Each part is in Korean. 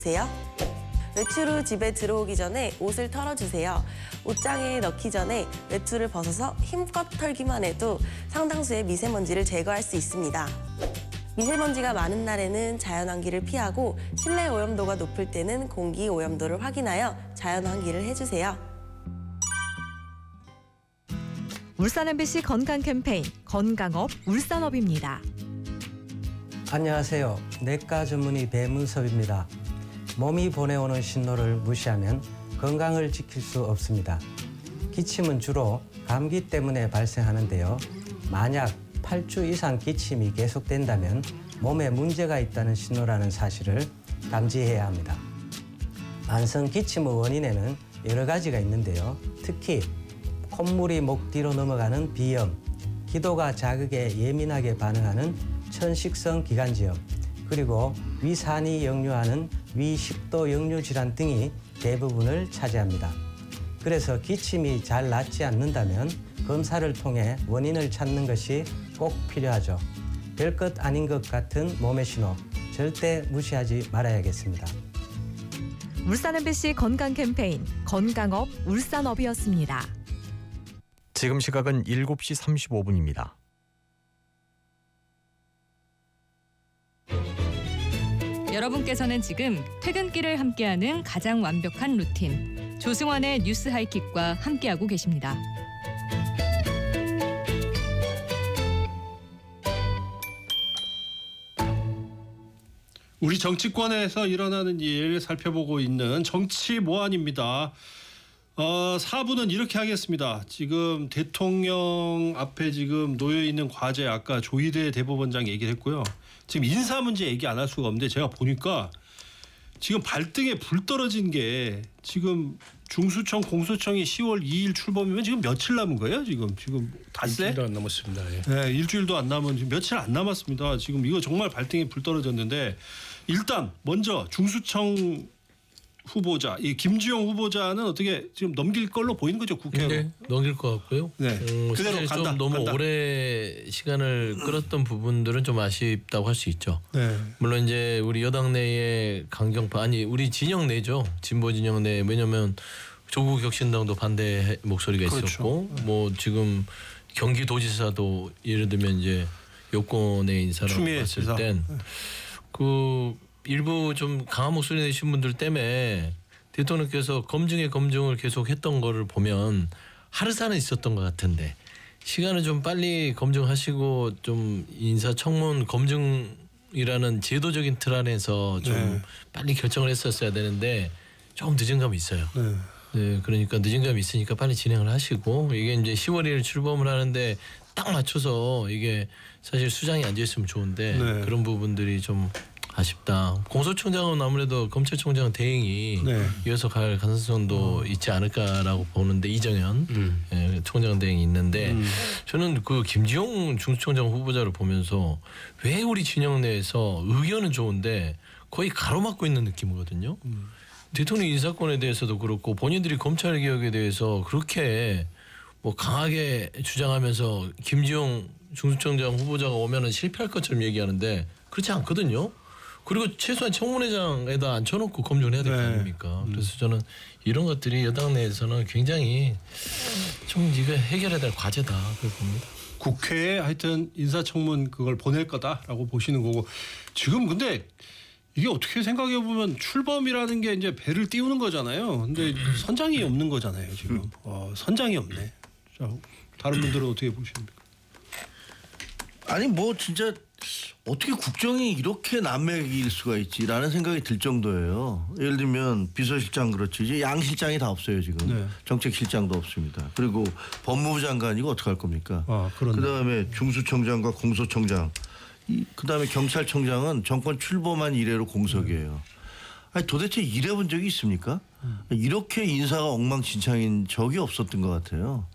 주세요. 외출 후 집에 들어오기 전에 옷을 털어주세요. 옷장에 넣기 전에 외투를 벗어서 힘껏 털기만 해도 상당수의 미세먼지를 제거할 수 있습니다. 미세먼지가 많은 날에는 자연환기를 피하고 실내 오염도가 높을 때는 공기 오염도를 확인하여 자연환기를 해주세요. 울산 MBC 건강 캠페인 건강업 울산업입니다. 안녕하세요. 내과 전문의 배문섭입니다. 몸이 보내오는 신호를 무시하면 건강을 지킬 수 없습니다. 기침은 주로 감기 때문에 발생하는데요. 만약 8주 이상 기침이 계속된다면 몸에 문제가 있다는 신호라는 사실을 감지해야 합니다. 만성 기침의 원인에는 여러 가지가 있는데요. 특히 콧물이 목 뒤로 넘어가는 비염, 기도가 자극에 예민하게 반응하는 천식성 기관지염, 그리고 위산이 역류하는 위식도 역류 질환 등이 대부분을 차지합니다. 그래서 기침이 잘 낫지 않는다면 검사를 통해 원인을 찾는 것이 꼭 필요하죠. 별것 아닌 것 같은 몸의 신호, 절대 무시하지 말아야겠습니다. 울산 MBC 건강 캠페인 건강업 울산업이었습니다. 지금 시각은 7시 35분입니다. 여러분께서는 지금 퇴근길을 함께하는 가장 완벽한 루틴 조승환의 뉴스 하이킥과 함께하고 계십니다. 우리 정치권에서 일어나는 일 살펴보고 있는 정치 모안입니다. 4부는 이렇게 하겠습니다. 지금 대통령 앞에 지금 놓여 있는 과제 아까 조희대 대법원장 얘기를 했고요. 지금 인사 문제 얘기 안 할 수가 없는데 제가 보니까 지금 발등에 불 떨어진 게 지금 중수청 공소청이 10월 2일 출범이면 지금 며칠 남은 거예요? 지금 닷새? 일주일도 안 남았습니다. 예. 네, 일주일도 안 남은 지금 며칠 안 남았습니다. 지금 이거 정말 발등에 불 떨어졌는데 일단 먼저 중수청 후보자, 이 김주영 후보자는 어떻게 지금 넘길 걸로 보이는 거죠, 국회로? 네, 넘길 것 같고요. 네, 그대로 사실 간다. 좀 너무 간다. 오래 시간을 끌었던 부분들은 좀 아쉽다고 할 수 있죠. 네. 물론 이제 우리 여당 내의 강경파 아니 우리 진영 내죠. 진보 진영 내 왜냐면 조국 혁신당도 반대 목소리가 그렇죠. 있었고 뭐 지금 경기도지사도 예를 들면 이제 여권의 인사라고 추미애 봤을 지사. 땐 그 일부 좀 강한 목소리 내신 분들 때문에 대통령께서 검증을 계속 했던 거를 보면 하루살은 있었던 것 같은데 시간을 좀 빨리 검증하시고 좀 인사청문 검증이라는 제도적인 틀 안에서 좀 네. 빨리 결정을 했었어야 되는데 조금 늦은 감이 있어요. 네. 네, 그러니까 늦은 감이 있으니까 빨리 진행을 하시고 이게 이제 10월 1일 출범을 하는데 딱 맞춰서 이게 사실 수장이 앉아 있으면 좋은데 네. 그런 부분들이 좀 아쉽다. 공소청장은 아무래도 검찰총장 대행이 네. 이어서 갈 가능성도 있지 않을까라고 보는데 이정현 예, 총장 대행이 있는데 저는 그 김지용 중수청장 후보자를 보면서 왜 우리 진영 내에서 의견은 좋은데 거의 가로막고 있는 느낌이거든요. 대통령 인사권에 대해서도 그렇고 본인들이 검찰 개혁에 대해서 그렇게 뭐 강하게 주장하면서 김지용 중수청장 후보자가 오면은 실패할 것처럼 얘기하는데 그렇지 않거든요. 그리고 최소한 청문회장에다 앉혀놓고 검증을 해야 될 거 네. 아닙니까? 그래서 저는 이런 것들이 여당 내에서는 굉장히 좀 이거 해결해야 될 과제다 그렇게 봅니다. 국회에 하여튼 인사청문 그걸 보낼 거다라고 보시는 거고 지금 근데 이게 어떻게 생각해 보면 출범이라는 게 이제 배를 띄우는 거잖아요. 근데 선장이 없는 거잖아요 지금. 선장이 없네. 자, 다른 분들은 어떻게 보십니까? 아니 뭐 진짜 어떻게 국정이 이렇게 난맥일 수가 있지라는 생각이 들 정도예요. 예를 들면 비서실장 그렇지 이제 양 실장이 다 없어요 지금. 네. 정책실장도 없습니다. 그리고 법무부 장관이고 어떡할 겁니까? 그렇네. 그다음에 중수청장과 공소청장, 그다음에 경찰청장은 정권 출범한 이래로 공석이에요. 아니 도대체 일해본 적이 있습니까? 이렇게 인사가 엉망진창인 적이 없었던 것 같아요.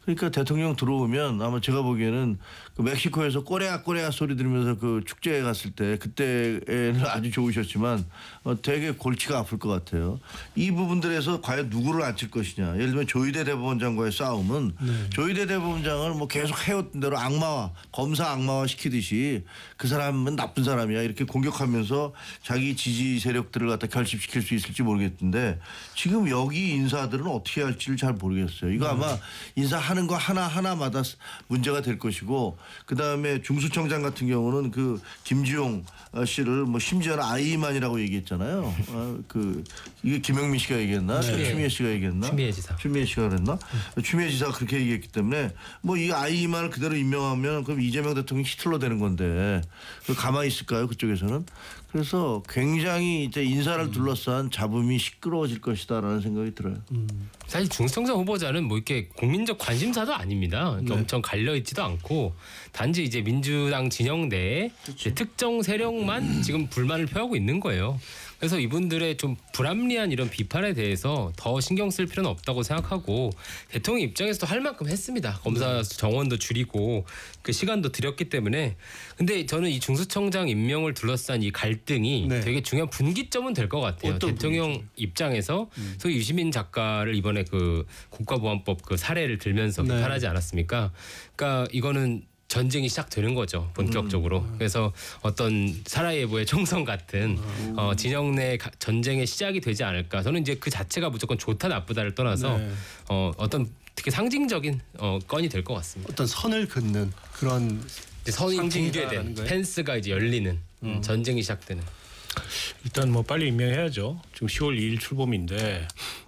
그러니까 대통령 들어오면 아마 제가 보기에는 그 멕시코에서 꼬레아 꼬레아 소리 들으면서 그 축제에 갔을 때 그때는 아주 좋으셨지만 되게 골치가 아플 것 같아요. 이 부분들에서 과연 누구를 앉힐 것이냐. 예를 들면 조희대 대법원장과의 싸움은 조희대 대법원장을 뭐 계속 해왔던 대로 악마화, 검사 악마화 시키듯이 그 사람은 나쁜 사람이야 이렇게 공격하면서 자기 지지 세력들을 갖다 결집시킬 수 있을지 모르겠는데 지금 여기 인사들은 어떻게 할지를 잘 모르겠어요. 이거 아마 인사하는 거 하나하나마다 문제가 될 것이고 그다음에 중수청장 같은 경우는 그 김지용 씨를 뭐 심지어는 아이만이라고 얘기했잖아요. 그 이게 김영민 씨가 얘기했나? 추미애 씨가 얘기했나? 추미애 씨가 그랬나? 추미애 지사가 그렇게 얘기했기 때문에 뭐 이 아이만을 그대로 임명하면 그럼 이재명 대통령이 히틀러 되는 건데 가만히 있을까요? 그쪽에서는? 그래서 굉장히 이제 인사를 둘러싼 잡음이 시끄러워질 것이다라는 생각이 들어요. 사실 중수청장 후보자는 뭐 이렇게 국민적 관심사도 아닙니다. 이렇게 엄청 갈려 있지도 않고 단지 이제 민주당 진영 내에 이제 특정 세력만 지금 불만을 표하고 있는 거예요. 그래서 이분들의 좀 불합리한 이런 비판에 대해서 더 신경 쓸 필요는 없다고 생각하고 대통령 입장에서도 할 만큼 했습니다. 검사 정원도 줄이고 그 시간도 들였기 때문에. 근데 저는 이 중수청장 임명을 둘러싼 이 갈등이 되게 중요한 분기점은 될 것 같아요. 대통령 입장에서 소위 유시민 작가를 이번에 그 국가보안법 그 사례를 들면서 비판하지 않았습니까? 그러니까 이거는 전쟁이 시작되는 거죠 본격적으로. 그래서 어떤 사라예보의 총성 같은 진영 내 전쟁의 시작이 되지 않을까. 저는 이제 그 자체가 무조건 좋다 나쁘다를 떠나서 어떤 되게 상징적인 건이 될 것 같습니다. 어떤 선을 긋는 그런 선이 붕괴된 펜스가 이제 열리는 전쟁이 시작되는. 일단 뭐 빨리 임명해야죠. 지금 10월 2일 출범인데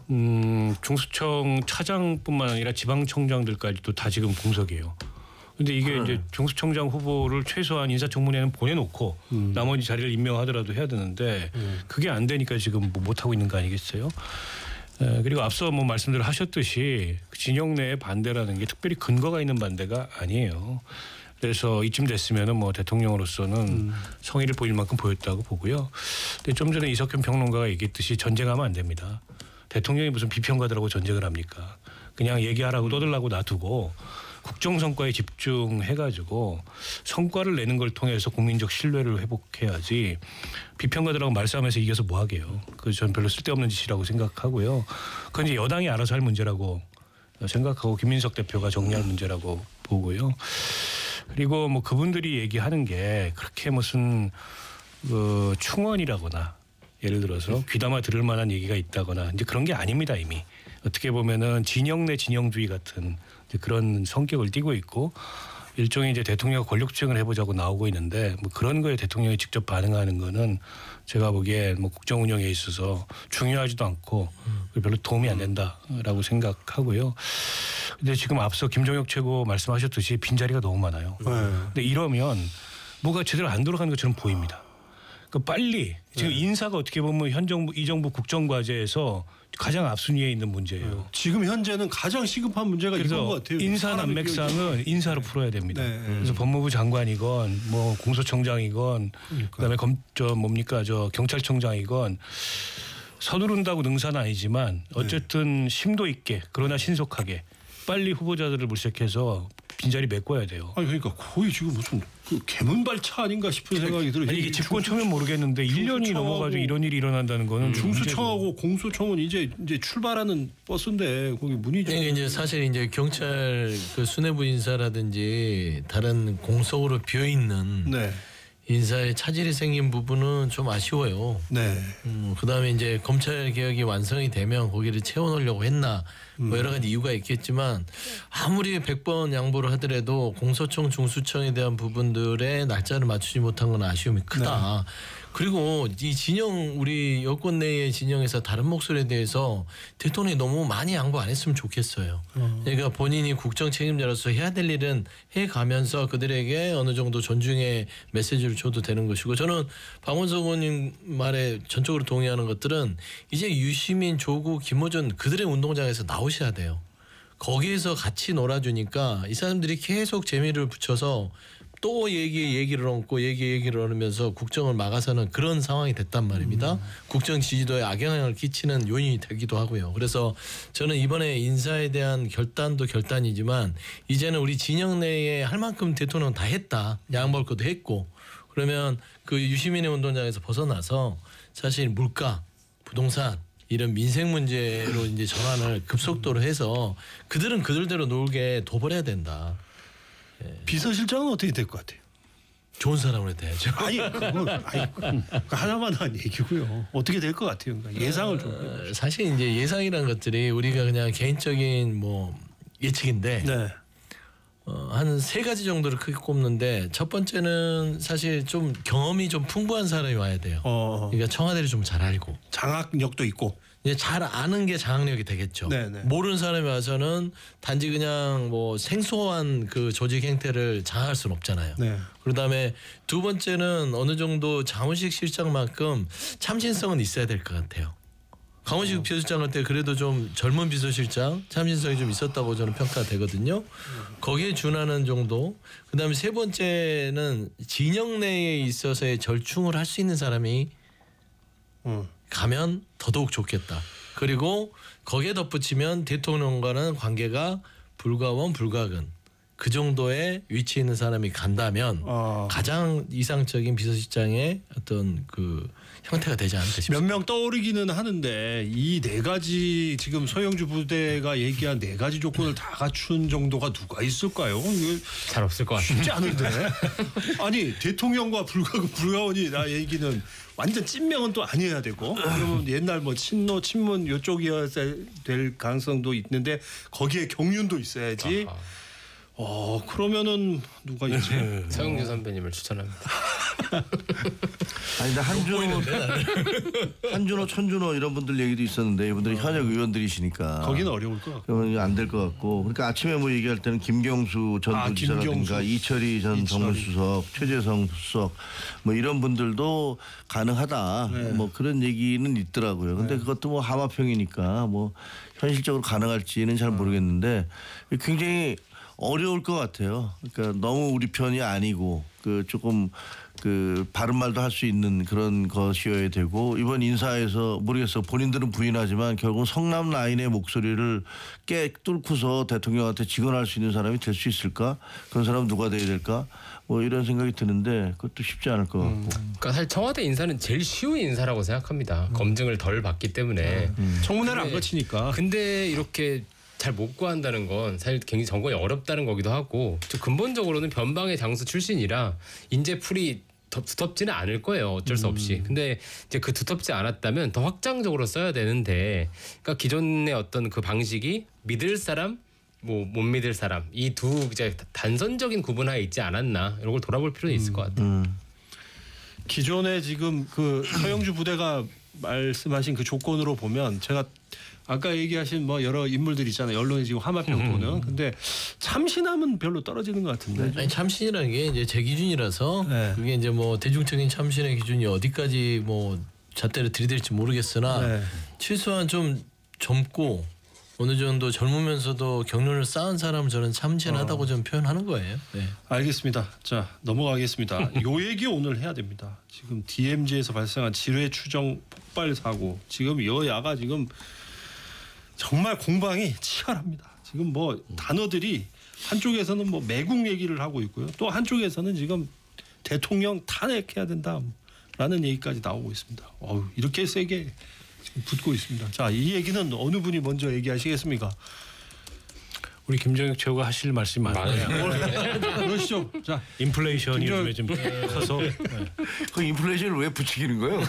중수청 차장뿐만 아니라 지방청장들까지도 다 지금 공석이에요. 근데 이게 이제 중수청장 후보를 최소한 인사청문회는 보내놓고 나머지 자리를 임명하더라도 해야 되는데 그게 안 되니까 지금 뭐 못하고 있는 거 아니겠어요? 그리고 앞서 뭐 말씀들 하셨듯이 진영 내의 반대라는 게 특별히 근거가 있는 반대가 아니에요. 그래서 이쯤 됐으면은 뭐 대통령으로서는 성의를 보일 만큼 보였다고 보고요. 근데 좀 전에 이석현 평론가가 얘기했듯이 전쟁하면 안 됩니다. 대통령이 무슨 비평가들하고 전쟁을 합니까? 그냥 얘기하라고 떠들라고 놔두고 국정 성과에 집중해가지고 성과를 내는 걸 통해서 국민적 신뢰를 회복해야지 비평가들하고 말싸움해서 이겨서 뭐 하게요. 그 전 별로 쓸데없는 짓이라고 생각하고요. 그건 이제 여당이 알아서 할 문제라고 생각하고 김민석 대표가 정리할 문제라고 보고요. 그리고 뭐 그분들이 얘기하는 게 그렇게 무슨 그 충언이라거나 예를 들어서 귀담아 들을 만한 얘기가 있다거나 이제 그런 게 아닙니다. 이미 어떻게 보면은 진영 내 진영주의 같은 그런 성격을 띠고 있고 일종의 이제 대통령 권력주행을 해보자고 나오고 있는데 뭐 그런 거에 대통령이 직접 반응하는 거는 제가 보기에 뭐 국정 운영에 있어서 중요하지도 않고 별로 도움이 안 된다라고 생각하고요. 근데 지금 앞서 김종혁 최고 말씀하셨듯이 빈자리가 너무 많아요. 근데 이러면 뭐가 제대로 안 돌아가는 것처럼 보입니다. 그러니까 빨리 지금 인사가 어떻게 보면 현 정부 이 정부 국정 과제에서 가장 앞순위에 있는 문제예요. 지금 현재는 가장 시급한 문제가 이건 것 같아요. 인사 난맥상은 인사로 풀어야 됩니다. 그래서 법무부 장관이건 뭐 공소청장이건 그다음에 저 경찰청장이건 서두른다고 능사는 아니지만 어쨌든 심도 있게 그러나 신속하게 빨리 후보자들을 물색해서 빈자리 메꿔야 돼요. 아니 그러니까 거의 지금 무슨 그 개문발차 아닌가 싶은 생각이 들어요. 이게 집권 초면 모르겠는데 1년이 넘어가지고 이런 일이 일어난다는 거는 중수청하고 공수청은 이제 출발하는 버스인데 거기 문이 좀 이제 사실 이제 경찰 그 수뇌부 인사라든지 다른 공석으로 비어 있는 인사에 차질이 생긴 부분은 좀 아쉬워요. 그다음에 이제 검찰 개혁이 완성이 되면 거기를 채워넣으려고 했나 뭐 여러 가지 이유가 있겠지만 아무리 100번 양보를 하더라도 공소청 중수청에 대한 부분들의 날짜를 맞추지 못한 건 아쉬움이 크다. 그리고 이 진영 우리 여권 내의 진영에서 다른 목소리에 대해서 대통령이 너무 많이 양보 안 했으면 좋겠어요. 그러니까 본인이 국정 책임자로서 해야 될 일은 해가면서 그들에게 어느 정도 존중의 메시지를 줘도 되는 것이고 저는 박원석 의원님 말에 전적으로 동의하는 것들은 이제 유시민, 조국, 김어준 그들의 운동장에서 나오셔야 돼요. 거기에서 같이 놀아주니까 이 사람들이 계속 재미를 붙여서 또 얘기를 얹고 얘기를 얹으면서 국정을 막아서는 그런 상황이 됐단 말입니다. 국정 지지도에 악영향을 끼치는 요인이 되기도 하고요. 그래서 저는 이번에 인사에 대한 결단도 결단이지만 이제는 우리 진영 내에 할 만큼 대통령 다 했다. 양보할 것도 했고 그러면 그 유시민의 운동장에서 벗어나서 사실 물가, 부동산 이런 민생 문제로 이제 전환을 급속도로 해서 그들은 그들대로 놀게 도발해야 된다. 비서실장은 어떻게 될 것 같아요? 좋은 사람으로 돼야죠. 그건 하나만 한 얘기고요. 어떻게 될 것 같아요? 그러니까 예상을 좀. 사실 이제 예상이라는 것들이 우리가 그냥 개인적인 뭐 예측인데 네. 한 세 가지 정도를 크게 꼽는데 첫 번째는 사실 좀 경험이 좀 풍부한 사람이 와야 돼요. 그러니까 청와대를 좀 잘 알고 장악력도 있고. 이제 잘 아는 게 장악력이 되겠죠. 네네. 모르는 사람이 와서는 단지 그냥 뭐 생소한 그 조직 행태를 장악할 수는 없잖아요. 네. 그다음에 두 번째는 어느 정도 장훈식 실장만큼 참신성은 있어야 될 것 같아요. 강원식 비서실장 할 때 그래도 좀 젊은 비서실장 참신성이 좀 있었다고 저는 평가되거든요. 거기에 준하는 정도. 그다음에 세 번째는 진영 내에 있어서의 절충을 할 수 있는 사람이 가면 더더욱 좋겠다. 그리고 거기에 덧붙이면 대통령과는 관계가 불가원 불가근 그 정도의 위치에 있는 사람이 간다면 가장 이상적인 비서실장의 어떤 그 형태가 되지 않을까 싶습니다. 몇 명 떠오르기는 하는데 이 네 가지 지금 서영주 부대가 얘기한 네 가지 조건을 다 갖춘 정도가 누가 있을까요? 잘 없을 것 같아요. 쉽지 않은데. 아니 대통령과 불가원이 나 얘기는 완전 찐명은 또 아니어야 되고 그러면 옛날 뭐 친노 친문 이쪽이어야 될 가능성도 있는데 거기에 경륜도 있어야지. 그러면은 누가 있지? 서영주 선배님을 추천합니다. 아니 근데 한준호, 천준호 이런 분들 얘기도 있었는데 이분들이 현역 의원들이시니까 거기는 어려울 것 같고. 그러면 안 될 것 같고. 그러니까 아침에 뭐 얘기할 때는 김경수 전 부지사라든가 이철희 전 정무수석, 최재성 수석 뭐 이런 분들도 가능하다. 네. 뭐 그런 얘기는 있더라고요. 근데 그것도 뭐 하마평이니까 뭐 현실적으로 가능할지는 잘 모르겠는데 굉장히 어려울 것 같아요. 그러니까 너무 우리 편이 아니고 그 조금 그 바른 말도 할 수 있는 그런 것이어야 되고 이번 인사에서 모르겠어 본인들은 부인하지만 결국 성남 라인의 목소리를 뚫고서 대통령한테 직언할 수 있는 사람이 될 수 있을까? 그런 사람은 누가 돼야 될까? 뭐 이런 생각이 드는데 그것도 쉽지 않을 것 같고. 그러니까 사실 청와대 인사는 제일 쉬운 인사라고 생각합니다. 검증을 덜 받기 때문에. 청문회를 안 거치니까. 근데 이렇게 잘 못 구한다는 건 사실 굉장히 정권이 어렵다는 거기도 하고 근본적으로는 변방의 장수 출신이라 인재풀이 두텁지는 않을 거예요. 어쩔 수 없이. 근데 이제 그 두텁지 않았다면 더 확장적으로 써야 되는데 그러니까 기존의 어떤 그 방식이 믿을 사람 뭐 못 믿을 사람 이 두 이제 단선적인 구분하에 있지 않았나 이런 걸 돌아볼 필요는 있을 것 같아요. 기존에 지금 그 서영주 부대가 말씀하신 그 조건으로 보면 제가 아까 얘기하신 뭐 여러 인물들 있잖아요. 언론에 지금 화마평 보는. 근데 참신함은 별로 떨어지는 것 같은데. 아니 참신이라는 게 이제 제 기준이라서 네. 그게 이제 뭐 대중적인 참신의 기준이 어디까지 뭐 잣대를 들이댈지 모르겠으나 네. 최소한 좀 젊고 어느 정도 젊으면서도 경륜을 쌓은 사람을 저는 참신하다고 좀 표현하는 거예요. 네. 알겠습니다. 자 넘어가겠습니다. 요 얘기 오늘 해야 됩니다. 지금 DMZ에서 발생한 지뢰 추정 폭발 사고. 지금 여야가 지금 정말 공방이 치열합니다. 지금 뭐 단어들이 한쪽에서는 뭐 매국 얘기를 하고 있고요. 또 한쪽에서는 지금 대통령 탄핵해야 된다라는 얘기까지 나오고 있습니다. 이렇게 세게 붙고 있습니다. 자, 이 얘기는 어느 분이 먼저 얘기하시겠습니까? 우리 김정혁 최고가 하실 말씀이 많아요. 그러시죠. 자, 인플레이션이 요즘에 좀 커서 그 인플레이션을 왜 부추기는 거예요?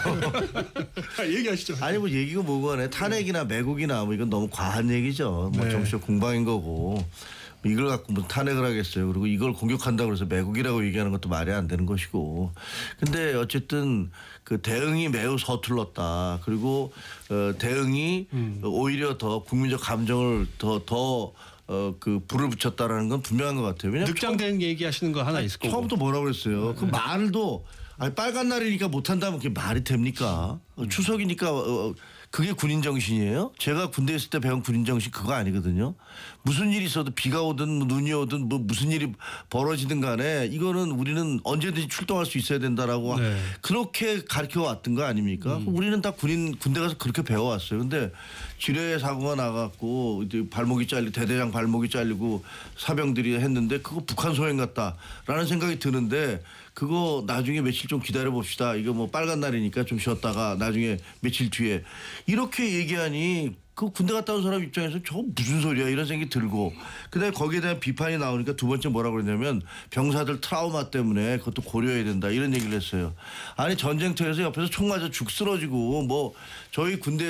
얘기하시죠. 아니 뭐 얘기가 뭐고 간에 탄핵이나 매국이나 뭐 이건 너무 과한 얘기죠. 뭐 정치적 공방인 거고 이걸 갖고 무슨 탄핵을 하겠어요. 그리고 이걸 공격한다고 해서 매국이라고 얘기하는 것도 말이 안 되는 것이고. 근데 어쨌든 그 대응이 매우 서툴렀다. 그리고 대응이 오히려 더 국민적 감정을 더 그 불을 붙였다라는 건 분명한 것 같아요. 왜냐하면 늑장된 얘기하시는 거 하나 있을 거고. 처음부터 뭐라고 그랬어요. 그 말도 아니 빨간 날이니까 못한다면 그게 말이 됩니까? 추석이니까 그게 군인 정신이에요? 제가 군대 있을 때 배운 군인 정신 그거 아니거든요. 무슨 일이 있어도 비가 오든 뭐 눈이 오든 뭐 무슨 일이 벌어지든 간에 이거는 우리는 언제든지 출동할 수 있어야 된다라고 그렇게 가르쳐 왔던 거 아닙니까? 우리는 다 군대 가서 그렇게 배워왔어요. 근데 지뢰 사고가 나갖고 이제 발목이 잘리고 대대장 발목이 잘리고 사병들이 했는데 그거 북한 소행 같다라는 생각이 드는데 그거 나중에 며칠 좀 기다려 봅시다. 이거 뭐 빨간 날이니까 좀 쉬었다가 나중에 며칠 뒤에 이렇게 얘기하니 그 군대 갔다 온 사람 입장에서 저 무슨 소리야 이런 생각이 들고 그다음에 거기에 대한 비판이 나오니까 두 번째 뭐라고 그러냐면 병사들 트라우마 때문에 그것도 고려해야 된다 이런 얘기를 했어요. 아니 전쟁터에서 옆에서 총 맞아 죽 쓰러지고 뭐 저희 군대